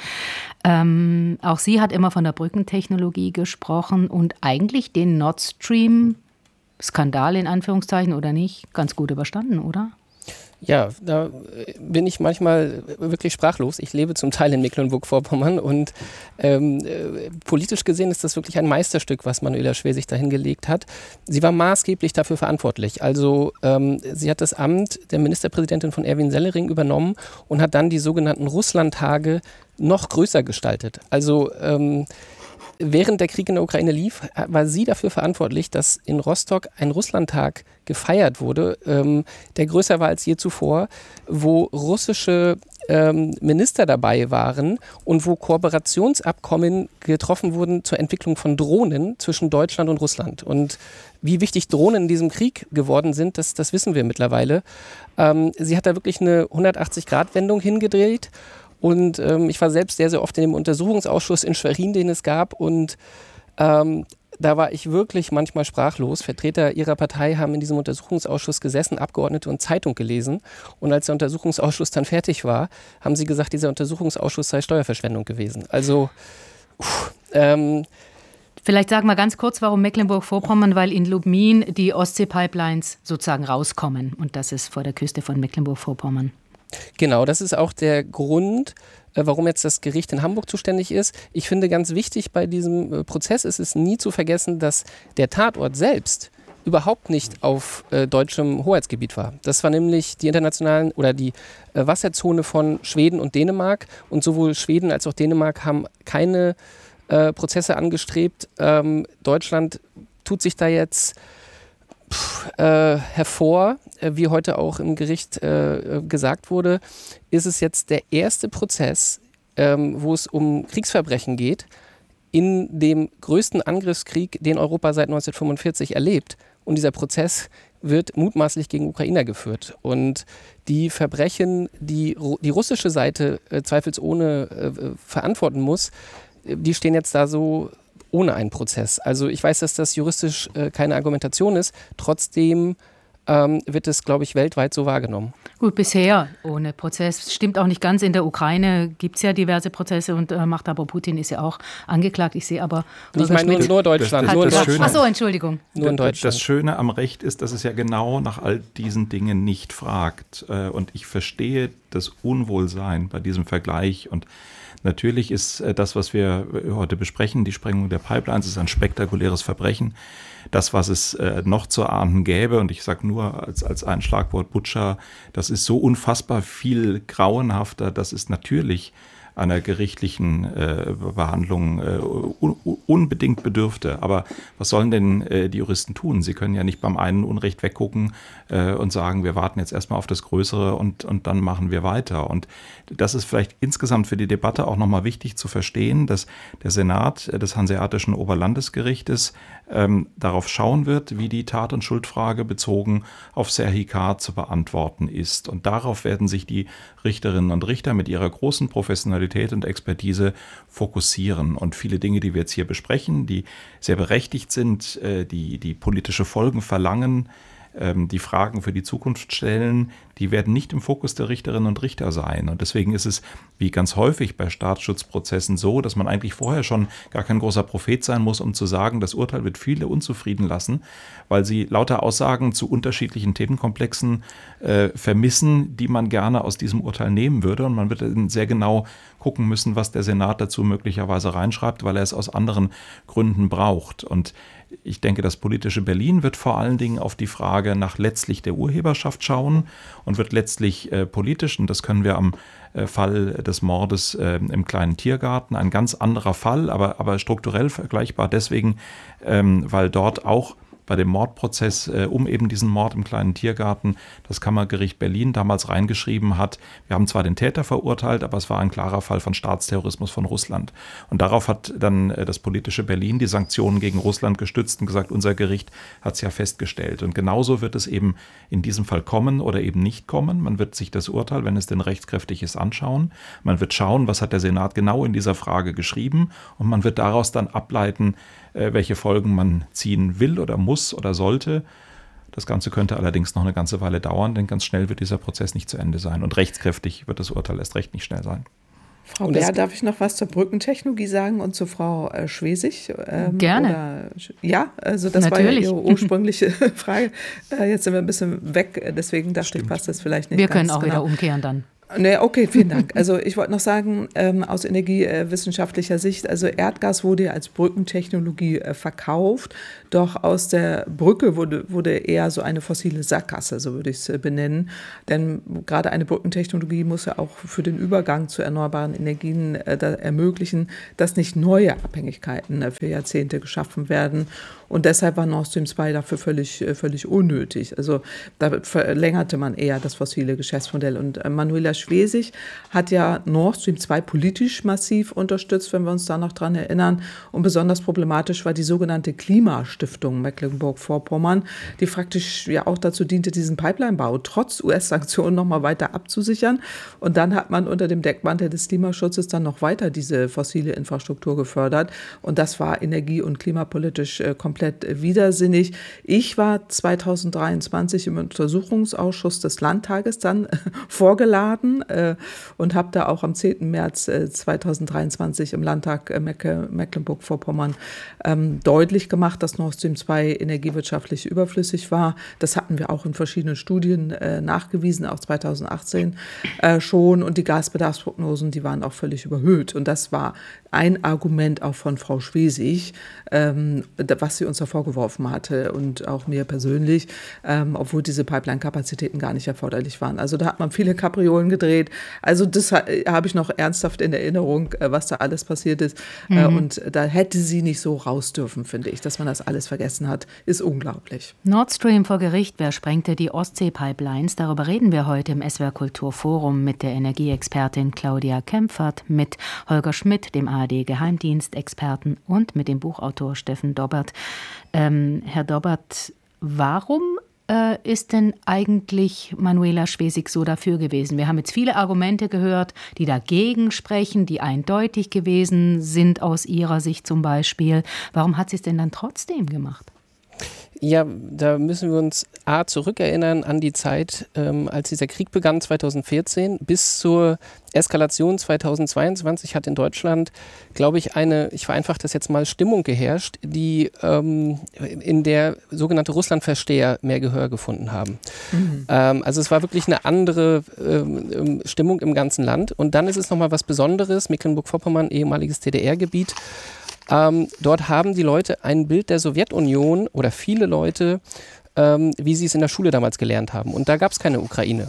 Ähm, auch sie hat immer von der Brückentechnologie gesprochen und eigentlich den Nord Stream Skandal in Anführungszeichen oder nicht, ganz gut überstanden, oder? Ja, da bin ich manchmal wirklich sprachlos. Ich lebe zum Teil in Mecklenburg-Vorpommern und ähm, äh, politisch gesehen ist das wirklich ein Meisterstück, was Manuela Schwesig da hingelegt hat. Sie war maßgeblich dafür verantwortlich. Also ähm, sie hat das Amt der Ministerpräsidentin von Erwin Sellering übernommen und hat dann die sogenannten Russlandtage noch größer gestaltet. Also ähm, während der Krieg in der Ukraine lief, war sie dafür verantwortlich, dass in Rostock ein Russlandtag gefeiert wurde, ähm, der größer war als je zuvor, wo russische ähm, Minister dabei waren und wo Kooperationsabkommen getroffen wurden zur Entwicklung von Drohnen zwischen Deutschland und Russland. Und wie wichtig Drohnen in diesem Krieg geworden sind, das, das wissen wir mittlerweile. Ähm, sie hat da wirklich eine hundertachtzig-Grad-Wendung hingedreht. Und ähm, ich war selbst sehr, sehr oft in dem Untersuchungsausschuss in Schwerin, den es gab. Und ähm, da war ich wirklich manchmal sprachlos. Vertreter ihrer Partei haben in diesem Untersuchungsausschuss gesessen, Abgeordnete und Zeitung gelesen. Und als der Untersuchungsausschuss dann fertig war, haben sie gesagt, dieser Untersuchungsausschuss sei Steuerverschwendung gewesen. Also, uff, ähm, Vielleicht sagen wir ganz kurz, warum Mecklenburg-Vorpommern, weil in Lubmin die Ostsee-Pipelines sozusagen rauskommen. Und das ist vor der Küste von Mecklenburg-Vorpommern. Genau, das ist auch der Grund, warum jetzt das Gericht in Hamburg zuständig ist. Ich finde ganz wichtig bei diesem Prozess ist es nie zu vergessen, dass der Tatort selbst überhaupt nicht auf äh, deutschem Hoheitsgebiet war. Das war nämlich die internationalen oder die äh, Wasserzone von Schweden und Dänemark. Und sowohl Schweden als auch Dänemark haben keine äh, Prozesse angestrebt. Ähm, Deutschland tut sich da jetzt pff, äh, hervor. Wie heute auch im Gericht äh, gesagt wurde, ist es jetzt der erste Prozess, ähm, wo es um Kriegsverbrechen geht, in dem größten Angriffskrieg, den Europa seit neunzehnhundertfünfundvierzig erlebt. Und dieser Prozess wird mutmaßlich gegen Ukrainer geführt. Und die Verbrechen, die die russische Seite äh, zweifelsohne äh, verantworten muss, die stehen jetzt da so ohne einen Prozess. Also ich weiß, dass das juristisch äh, keine Argumentation ist. Trotzdem Ähm, wird es, glaube ich, weltweit so wahrgenommen. Gut, bisher ohne Prozess. Stimmt auch nicht ganz. In der Ukraine gibt es ja diverse Prozesse und äh, Machthaber Putin ist ja auch angeklagt. Ich sehe aber... Ich meine nur, nur Deutschland. Das, das, das nur Schöne, Ach so, Entschuldigung. Nur in Deutschland. Das Schöne am Recht ist, dass es ja genau nach all diesen Dingen nicht fragt. Und ich verstehe das Unwohlsein bei diesem Vergleich. Und natürlich ist das, was wir heute besprechen, die Sprengung der Pipelines, ist ein spektakuläres Verbrechen. Das, was es äh, noch zu ahnden gäbe, und ich sage nur als, als ein Schlagwort Butscha, das ist so unfassbar viel grauenhafter, das ist natürlich einer gerichtlichen äh, Behandlung äh, un unbedingt bedürfte. Aber was sollen denn äh, die Juristen tun? Sie können ja nicht beim einen Unrecht weggucken äh, und sagen, wir warten jetzt erstmal auf das Größere und, und dann machen wir weiter. Und das ist vielleicht insgesamt für die Debatte auch nochmal wichtig zu verstehen, dass der Senat des Hanseatischen Oberlandesgerichtes ähm, darauf schauen wird, wie die Tat- und Schuldfrage bezogen auf Serhii K. zu beantworten ist. Und darauf werden sich die Richterinnen und Richter mit ihrer großen Professionalität und Expertise fokussieren. Und viele Dinge, die wir jetzt hier besprechen, die sehr berechtigt sind, die, die politische Folgen verlangen, die Fragen für die Zukunft stellen, die werden nicht im Fokus der Richterinnen und Richter sein. Und deswegen ist es, wie ganz häufig bei Staatsschutzprozessen, so, dass man eigentlich vorher schon gar kein großer Prophet sein muss, um zu sagen, das Urteil wird viele unzufrieden lassen, weil sie lauter Aussagen zu unterschiedlichen Themenkomplexen äh, vermissen, die man gerne aus diesem Urteil nehmen würde. Und man wird dann sehr genau gucken müssen, was der Senat dazu möglicherweise reinschreibt, weil er es aus anderen Gründen braucht. Und ich denke, das politische Berlin wird vor allen Dingen auf die Frage nach letztlich der Urheberschaft schauen und wird letztlich äh, politisch, und das können wir am äh, Fall des Mordes äh, im kleinen Tiergarten, ein ganz anderer Fall, aber, aber strukturell vergleichbar deswegen, ähm, weil dort auch bei dem Mordprozess äh, um eben diesen Mord im kleinen Tiergarten das Kammergericht Berlin damals reingeschrieben hat, wir haben zwar den Täter verurteilt, aber es war ein klarer Fall von Staatsterrorismus von Russland. Und darauf hat dann äh, das politische Berlin die Sanktionen gegen Russland gestützt und gesagt, unser Gericht hat es ja festgestellt. Und genauso wird es eben in diesem Fall kommen oder eben nicht kommen. Man wird sich das Urteil, wenn es denn rechtskräftig ist, anschauen. Man wird schauen, was hat der Senat genau in dieser Frage geschrieben, und man wird daraus dann ableiten, welche Folgen man ziehen will oder muss oder sollte. Das Ganze könnte allerdings noch eine ganze Weile dauern, denn ganz schnell wird dieser Prozess nicht zu Ende sein. Und rechtskräftig wird das Urteil erst recht nicht schnell sein. Frau Bär, darf ich noch was zur Brückentechnologie sagen und zu Frau äh, Schwesig? Ähm, Gerne. Oder, ja, also das Natürlich. war ja Ihre ursprüngliche Frage. Äh, jetzt sind wir ein bisschen weg, deswegen dachte Stimmt. ich, passt das vielleicht nicht Wir ganz können auch genau. wieder umkehren dann. Nee, okay, vielen Dank. Also ich wollte noch sagen, ähm, aus energiewissenschaftlicher Sicht, also Erdgas wurde ja als Brückentechnologie äh, verkauft, doch aus der Brücke wurde, wurde eher so eine fossile Sackgasse, so würde ich es äh, benennen. Denn gerade eine Brückentechnologie muss ja auch für den Übergang zu erneuerbaren Energien äh, da ermöglichen, dass nicht neue Abhängigkeiten äh, für Jahrzehnte geschaffen werden. Und deshalb war Nord Stream zwei dafür völlig, äh, völlig unnötig. Also da verlängerte man eher das fossile Geschäftsmodell. Und äh, Manuela Schwesig hat ja Nord Stream zwei politisch massiv unterstützt, wenn wir uns da noch dran erinnern. Und besonders problematisch war die sogenannte Klimastiftung Mecklenburg-Vorpommern, die praktisch ja auch dazu diente, diesen Pipelinebau trotz U S-Sanktionen noch mal weiter abzusichern. Und dann hat man unter dem Deckmantel des Klimaschutzes dann noch weiter diese fossile Infrastruktur gefördert. Und das war energie- und klimapolitisch äh, komplett widersinnig. Ich war zweitausenddreiundzwanzig im Untersuchungsausschuss des Landtages dann äh, vorgeladen äh, und habe da auch am zehnten März äh, zweitausenddreiundzwanzig im Landtag äh, Mecke, Mecklenburg-Vorpommern ähm, deutlich gemacht, dass Nord Stream zwei energiewirtschaftlich überflüssig war. Das hatten wir auch in verschiedenen Studien äh, nachgewiesen, auch zweitausendachtzehn äh, schon. Und die Gasbedarfsprognosen, die waren auch völlig überhöht. Und das war ein Argument auch von Frau Schwesig, ähm, was sie uns da vorgeworfen hatte und auch mir persönlich, ähm, obwohl diese Pipeline-Kapazitäten gar nicht erforderlich waren. Also da hat man viele Kapriolen gedreht. Also das ha- habe ich noch ernsthaft in Erinnerung, äh, was da alles passiert ist. Mhm. Äh, und da hätte sie nicht so raus dürfen, finde ich. Dass man das alles vergessen hat, ist unglaublich. Nord Stream vor Gericht, wer sprengte die Ostsee-Pipelines? Darüber reden wir heute im S W R Kulturforum mit der Energieexpertin Claudia Kempfert, mit Holger Schmidt, dem A R D-Geheimdienstexperten und mit dem Buchautor Steffen Dobbert. Ähm, Herr Dobbert, warum äh, ist denn eigentlich Manuela Schwesig so dafür gewesen? Wir haben jetzt viele Argumente gehört, die dagegen sprechen, die eindeutig gewesen sind aus ihrer Sicht zum Beispiel. Warum hat sie es denn dann trotzdem gemacht? Ja, da müssen wir uns A zurückerinnern an die Zeit, ähm, als dieser Krieg begann zweitausendvierzehn. Bis zur Eskalation zweitausendzweiundzwanzig hat in Deutschland, glaube ich, eine, ich vereinfache das jetzt mal, Stimmung geherrscht, die ähm, in der sogenannte Russlandversteher mehr Gehör gefunden haben. Mhm. Ähm, also es war wirklich eine andere ähm, Stimmung im ganzen Land. Und dann ist es nochmal was Besonderes, Mecklenburg-Vorpommern, ehemaliges D D R-Gebiet. Ähm, dort haben die Leute ein Bild der Sowjetunion oder viele Leute, ähm, wie sie es in der Schule damals gelernt haben. Und da gab es keine Ukraine.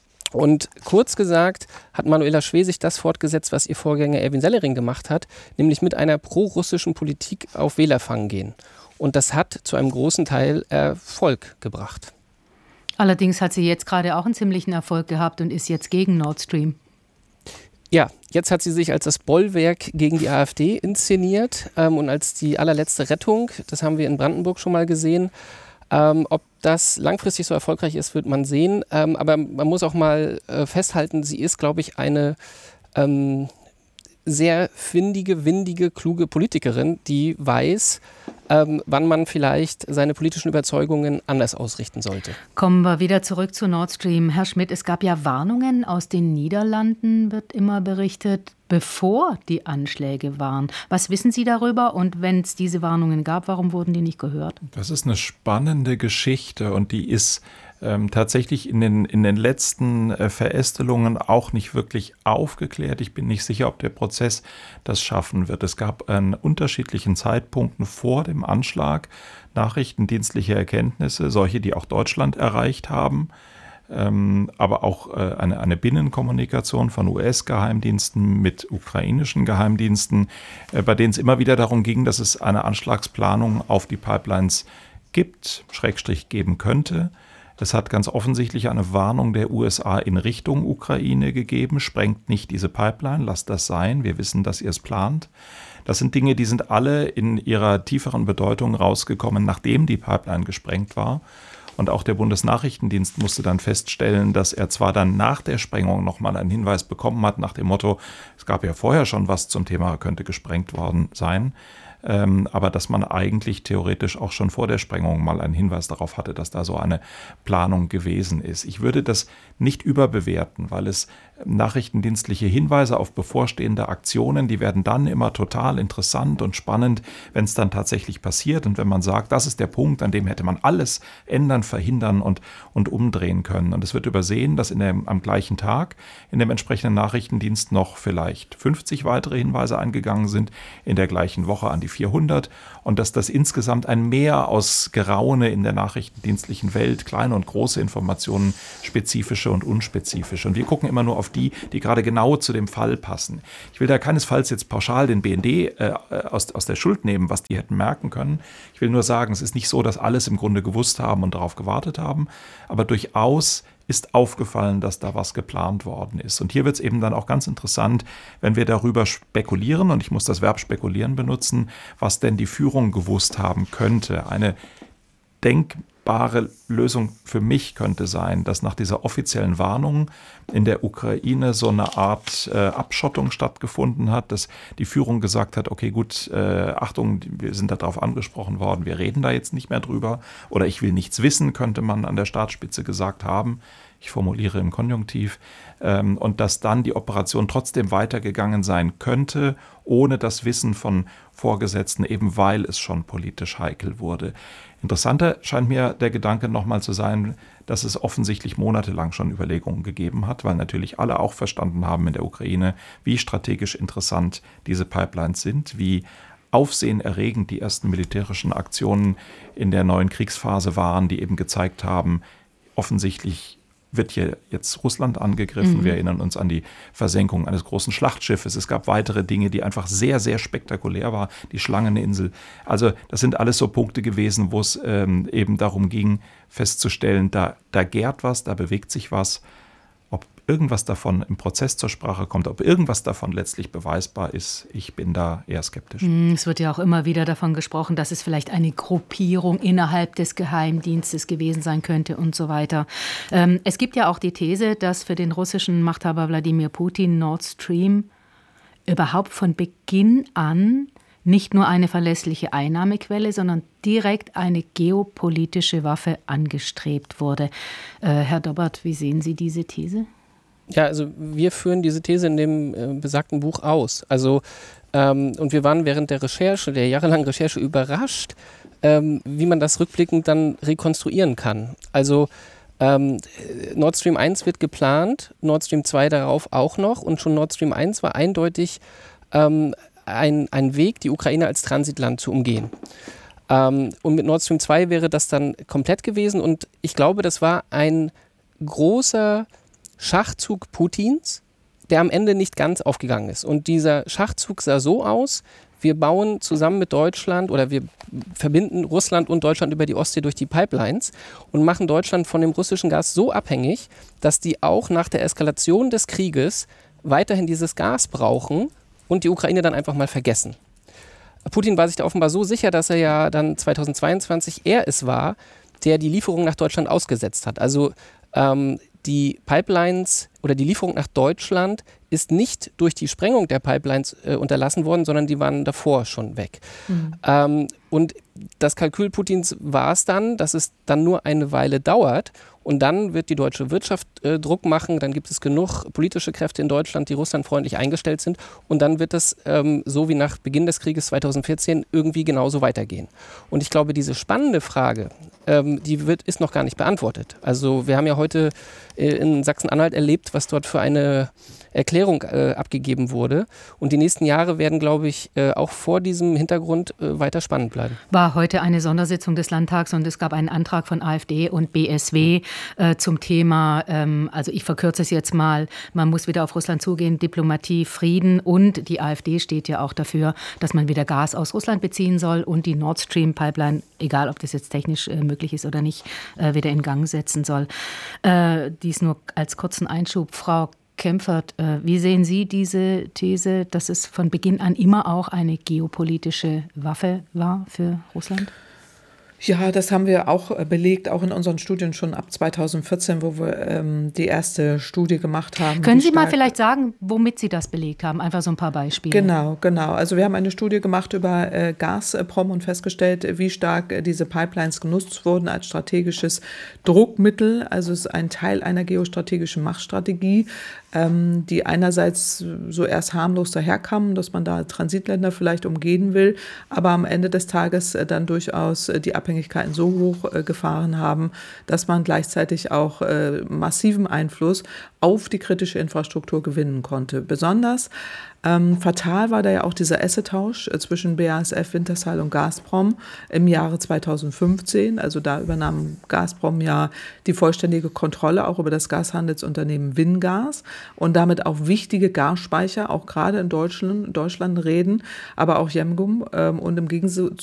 Und kurz gesagt hat Manuela Schwesig das fortgesetzt, was ihr Vorgänger Erwin Sellering gemacht hat, nämlich mit einer pro-russischen Politik auf Wählerfang gehen. Und das hat zu einem großen Teil Erfolg gebracht. Allerdings hat sie jetzt gerade auch einen ziemlichen Erfolg gehabt und ist jetzt gegen Nord Stream. Ja, jetzt hat sie sich als das Bollwerk gegen die AfD inszeniert ähm, und als die allerletzte Rettung. Das haben wir in Brandenburg schon mal gesehen. Ähm, ob das langfristig so erfolgreich ist, wird man sehen. Ähm, aber man muss auch mal äh, festhalten, sie ist, glaube ich, eine ähm, sehr findige, windige, kluge Politikerin, die weiß, ähm, wann man vielleicht seine politischen Überzeugungen anders ausrichten sollte. Kommen wir wieder zurück zu Nord Stream. Herr Schmidt, es gab ja Warnungen aus den Niederlanden, wird immer berichtet, bevor die Anschläge waren. Was wissen Sie darüber? Und wenn es diese Warnungen gab, warum wurden die nicht gehört? Das ist eine spannende Geschichte und die ist ähm, tatsächlich in den, in den letzten äh, Verästelungen auch nicht wirklich aufgeklärt. Ich bin nicht sicher, ob der Prozess das schaffen wird. Es gab an unterschiedlichen Zeitpunkten vor dem Anschlag nachrichtendienstliche Erkenntnisse, solche, die auch Deutschland erreicht haben. Ähm, aber auch äh, eine, eine Binnenkommunikation von U S-Geheimdiensten mit ukrainischen Geheimdiensten, äh, bei denen es immer wieder darum ging, dass es eine Anschlagsplanung auf die Pipelines gibt, Schrägstrich geben könnte. Es hat ganz offensichtlich eine Warnung der U S A in Richtung Ukraine gegeben, sprengt nicht diese Pipeline, lasst das sein, wir wissen, dass ihr es plant. Das sind Dinge, die sind alle in ihrer tieferen Bedeutung rausgekommen, nachdem die Pipeline gesprengt war. Und auch der Bundesnachrichtendienst musste dann feststellen, dass er zwar dann nach der Sprengung nochmal einen Hinweis bekommen hat, nach dem Motto, es gab ja vorher schon was zum Thema, könnte gesprengt worden sein, ähm, aber dass man eigentlich theoretisch auch schon vor der Sprengung mal einen Hinweis darauf hatte, dass da so eine Planung gewesen ist. Ich würde das nicht überbewerten, weil es nachrichtendienstliche Hinweise auf bevorstehende Aktionen, die werden dann immer total interessant und spannend, wenn es dann tatsächlich passiert und wenn man sagt, das ist der Punkt, an dem hätte man alles ändern, verhindern und, und umdrehen können. Und es wird übersehen, dass in dem, am gleichen Tag in dem entsprechenden Nachrichtendienst noch vielleicht fünfzig weitere Hinweise eingegangen sind, in der gleichen Woche an die vierhundert und dass das insgesamt ein Meer aus Geraune in der nachrichtendienstlichen Welt, kleine und große Informationen, spezifische und unspezifische. Und wir gucken immer nur auf die, die gerade genau zu dem Fall passen. Ich will da keinesfalls jetzt pauschal den B N D äh, aus, aus der Schuld nehmen, was die hätten merken können. Ich will nur sagen, es ist nicht so, dass alles im Grunde gewusst haben und darauf gewartet haben, aber durchaus ist aufgefallen, dass da was geplant worden ist. Und hier wird es eben dann auch ganz interessant, wenn wir darüber spekulieren, und ich muss das Verb spekulieren benutzen, was denn die Führung gewusst haben könnte. Eine denkbare Lösung für mich könnte sein, dass nach dieser offiziellen Warnung in der Ukraine so eine Art äh, Abschottung stattgefunden hat, dass die Führung gesagt hat, okay gut, äh, Achtung, wir sind darauf angesprochen worden, wir reden da jetzt nicht mehr drüber oder ich will nichts wissen, könnte man an der Staatsspitze gesagt haben. Ich formuliere im Konjunktiv. Ähm, und dass dann die Operation trotzdem weitergegangen sein könnte, ohne das Wissen von Vorgesetzten, eben weil es schon politisch heikel wurde. Interessanter scheint mir der Gedanke nochmal zu sein, dass es offensichtlich monatelang schon Überlegungen gegeben hat, weil natürlich alle auch verstanden haben in der Ukraine, wie strategisch interessant diese Pipelines sind, wie aufsehenerregend die ersten militärischen Aktionen in der neuen Kriegsphase waren, die eben gezeigt haben, offensichtlich wird hier jetzt Russland angegriffen. Mhm. Wir erinnern uns an die Versenkung eines großen Schlachtschiffes. Es gab weitere Dinge, die einfach sehr, sehr spektakulär waren. Die Schlangeninsel. Also das sind alles so Punkte gewesen, wo es ähm, eben darum ging, festzustellen, da, da gärt was, da bewegt sich was. Ob irgendwas davon im Prozess zur Sprache kommt, ob irgendwas davon letztlich beweisbar ist, ich bin da eher skeptisch. Es wird ja auch immer wieder davon gesprochen, dass es vielleicht eine Gruppierung innerhalb des Geheimdienstes gewesen sein könnte und so weiter. Ähm, es gibt ja auch die These, dass für den russischen Machthaber Wladimir Putin Nord Stream überhaupt von Beginn an nicht nur eine verlässliche Einnahmequelle, sondern direkt eine geopolitische Waffe angestrebt wurde. Äh, Herr Dobbert, wie sehen Sie diese These? Ja, also wir führen diese These in dem äh, besagten Buch aus. Also ähm, und wir waren während der Recherche, der jahrelangen Recherche überrascht, ähm, wie man das rückblickend dann rekonstruieren kann. Also ähm, Nord Stream eins wird geplant, Nord Stream zwei darauf auch noch und schon Nord Stream eins war eindeutig ähm, ein, ein Weg, die Ukraine als Transitland zu umgehen. Ähm, und mit Nord Stream zwei wäre das dann komplett gewesen und ich glaube, das war ein großer Schachzug Putins, der am Ende nicht ganz aufgegangen ist. Und dieser Schachzug sah so aus, wir bauen zusammen mit Deutschland oder wir verbinden Russland und Deutschland über die Ostsee durch die Pipelines und machen Deutschland von dem russischen Gas so abhängig, dass die auch nach der Eskalation des Krieges weiterhin dieses Gas brauchen und die Ukraine dann einfach mal vergessen. Putin war sich da offenbar so sicher, dass er ja dann zweitausendzweiundzwanzig er es war, der die Lieferung nach Deutschland ausgesetzt hat. Also ähm, die Pipelines oder die Lieferung nach Deutschland ist nicht durch die Sprengung der Pipelines äh, unterlassen worden, sondern die waren davor schon weg. Mhm. Ähm, und das Kalkül Putins war es dann, dass es dann nur eine Weile dauert und dann wird die deutsche Wirtschaft äh, Druck machen, dann gibt es genug politische Kräfte in Deutschland, die russlandfreundlich eingestellt sind und dann wird es ähm, so wie nach Beginn des Krieges zweitausendvierzehn irgendwie genauso weitergehen. Und ich glaube, diese spannende Frage, ähm, die wird, ist noch gar nicht beantwortet. Also wir haben ja heute äh, in Sachsen-Anhalt erlebt, was dort für eine Erklärung äh, abgegeben wurde. Und die nächsten Jahre werden, glaube ich, äh, auch vor diesem Hintergrund äh, weiter spannend bleiben. War heute eine Sondersitzung des Landtags und es gab einen Antrag von AfD und B S W äh, zum Thema, ähm, also ich verkürze es jetzt mal, man muss wieder auf Russland zugehen, Diplomatie, Frieden und die AfD steht ja auch dafür, dass man wieder Gas aus Russland beziehen soll und die Nord Stream Pipeline, egal ob das jetzt technisch äh, möglich ist oder nicht, äh, wieder in Gang setzen soll. Äh, dies nur als kurzen Einschub, Frau Kempfert, wie sehen Sie diese These, dass es von Beginn an immer auch eine geopolitische Waffe war für Russland? Ja, das haben wir auch belegt, auch in unseren Studien schon ab zweitausendvierzehn, wo wir ähm, die erste Studie gemacht haben. Können Sie mal vielleicht sagen, womit Sie das belegt haben? Einfach so ein paar Beispiele. Genau, genau. Also wir haben eine Studie gemacht über äh, Gazprom und festgestellt, wie stark äh, diese Pipelines genutzt wurden als strategisches Druckmittel. Also es ist ein Teil einer geostrategischen Machtstrategie, ähm, die einerseits so erst harmlos daherkam, dass man da Transitländer vielleicht umgehen will, aber am Ende des Tages äh, dann durchaus äh, die Abhängigkeiten so hoch äh, gefahren haben, dass man gleichzeitig auch äh, massiven Einfluss auf die kritische Infrastruktur gewinnen konnte. Besonders ähm, fatal war da ja auch dieser Asset-Tausch äh, zwischen B A S F, Wintershall und Gazprom im Jahre zweitausendfünfzehn. Also da übernahm Gazprom ja die vollständige Kontrolle auch über das Gashandelsunternehmen Wingas und damit auch wichtige Gasspeicher, auch gerade in Deutschland, Deutschland Reden, aber auch Jemgum. Ähm, und im Gegenzug